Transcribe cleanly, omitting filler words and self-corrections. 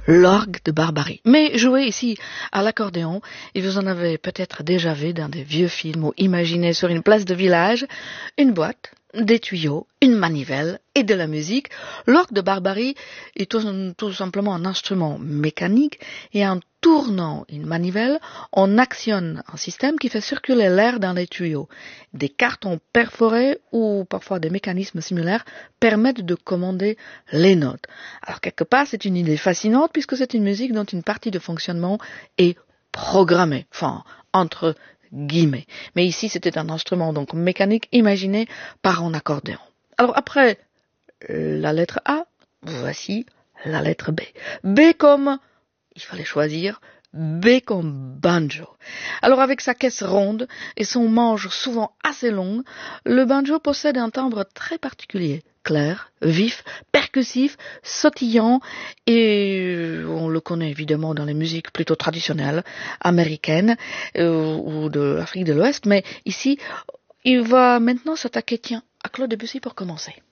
l'orgue de Barbarie. Mais joué ici à l'accordéon, et vous en avez peut-être déjà vu dans des vieux films ou imaginé sur une place de village, une boîte, des tuyaux, une manivelle et de la musique. L'orgue de Barbarie est tout simplement un instrument mécanique et en tournant une manivelle, on actionne un système qui fait circuler l'air dans les tuyaux. Des cartons perforés ou parfois des mécanismes similaires permettent de commander les notes. Alors quelque part, c'est une idée fascinante puisque c'est une musique dont une partie de fonctionnement est programmée, enfin, entre guillemets. Mais ici, c'était un instrument donc mécanique imaginé par un accordéon. Alors après la lettre A, voici la lettre B. B comme, il fallait choisir, B comme banjo. Alors avec sa caisse ronde et son manche souvent assez long, le banjo possède un timbre très particulier, clair, vif, percussif, sautillant, et on le connaît évidemment dans les musiques plutôt traditionnelles américaines ou de l'Afrique de l'Ouest, mais ici, il va maintenant s'attaquer, tiens, à Claude Debussy pour commencer.